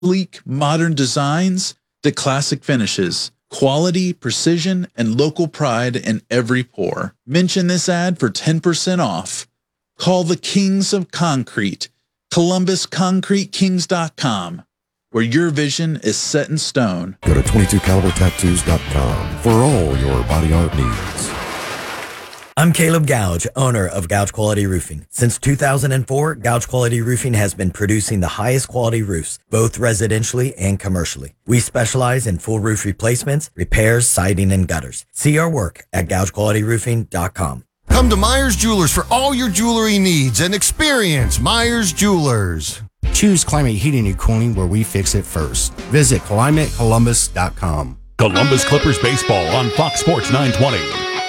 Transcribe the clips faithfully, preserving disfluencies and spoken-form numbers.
Sleek, modern designs to classic finishes. Quality, precision, and local pride in every pour. Mention this ad for ten percent off. Call the Kings of Concrete, Columbus Concrete Kings dot com, where your vision is set in stone. Go to twenty-two caliber tattoos dot com for all your body art needs. I'm Caleb Gouge, owner of Gouge Quality Roofing. Since two thousand four, Gouge Quality Roofing has been producing the highest quality roofs, both residentially and commercially. We specialize in full roof replacements, repairs, siding, and gutters. See our work at gouge quality roofing dot com. Come to Myers Jewelers for all your jewelry needs and experience Myers Jewelers. Choose Climate Heating and Cooling, where we fix it first. Visit climate columbus dot com. Columbus Clippers baseball on Fox Sports nine twenty.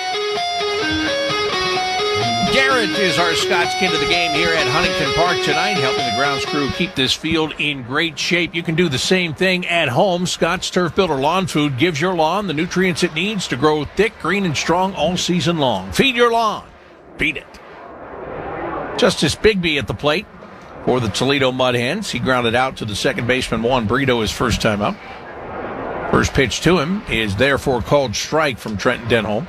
Garrett is our Scott's Kid of the game here at Huntington Park tonight, helping the grounds crew keep this field in great shape. You can do the same thing at home. Scott's Turf Builder Lawn Food gives your lawn the nutrients it needs to grow thick, green, and strong all season long. Feed your lawn. Feed it. Justice Bigby at the plate for the Toledo Mud Hens. He grounded out to the second baseman, Juan Brito, his first time up. First pitch to him is therefore called strike from Trenton Denholm.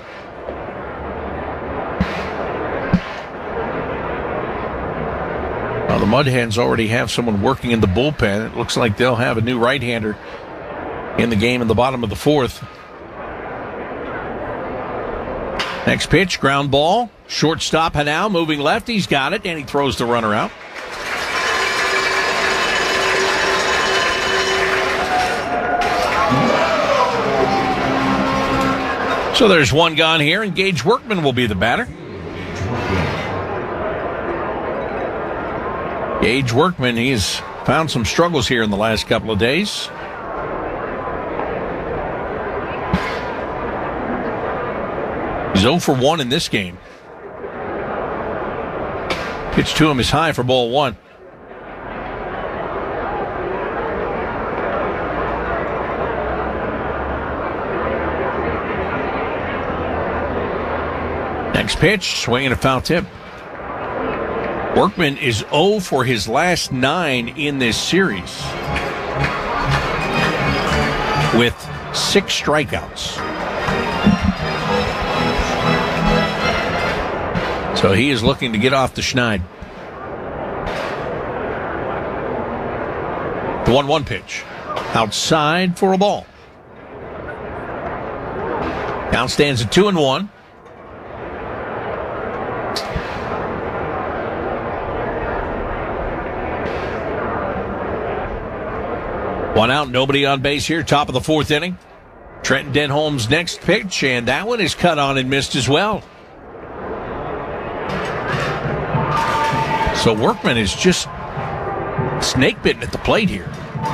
Well, the Mud Hens already have someone working in the bullpen. It looks like they'll have a new right-hander in the game in the bottom of the fourth. Next pitch, ground ball. Shortstop Hanau moving left. He's got it, and he throws the runner out. So there's one gone here, and Gage Workman will be the batter. Gage Workman, he's found some struggles here in the last couple of days. He's oh for one in this game. Pitch to him is high for ball one. Next pitch, swinging a foul tip. Workman is oh for his last nine in this series with six strikeouts. So he is looking to get off the schneid. The one one pitch. Outside for a ball. Count stands at two and one. One out, nobody on base here, top of the fourth inning. Trenton Denholm's next pitch, and that one is cut on and missed as well. So Workman is just snake bitten at the plate here.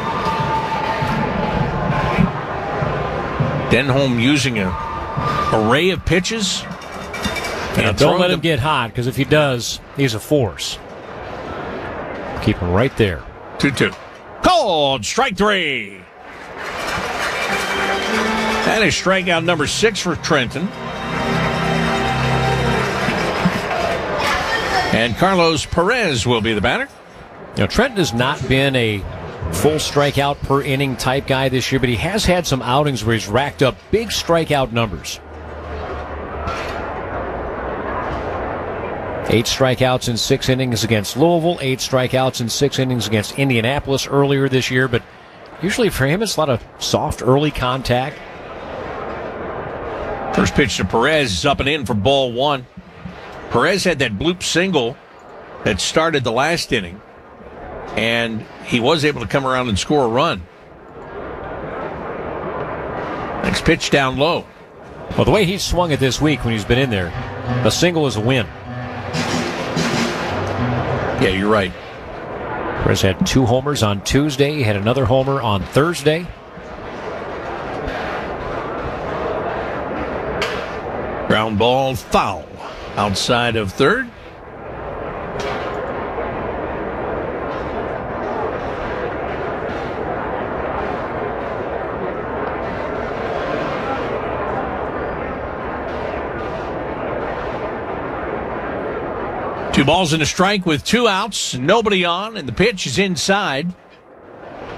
Denholm using an array of pitches. And don't let him get hot, because if he does, he's a force. Keep him right there. two two. Called strike three. That is strikeout number six for Trenton. And Carlos Perez will be the batter. Now, Trenton has not been a full strikeout per inning type guy this year, but he has had some outings where he's racked up big strikeout numbers. Eight strikeouts in six innings against Louisville, eight strikeouts in six innings against Indianapolis earlier this year, but usually for him it's a lot of soft early contact. First pitch to Perez is up and in for ball one. Perez had that bloop single that started the last inning, and he was able to come around and score a run. Next pitch down low. Well, the way he's swung it this week when he's been in there, a single is a win. Yeah, you're right. Perez had two homers on Tuesday. He had another homer on Thursday. Ground ball foul outside of third. Two balls and a strike with two outs, nobody on, and the pitch is inside.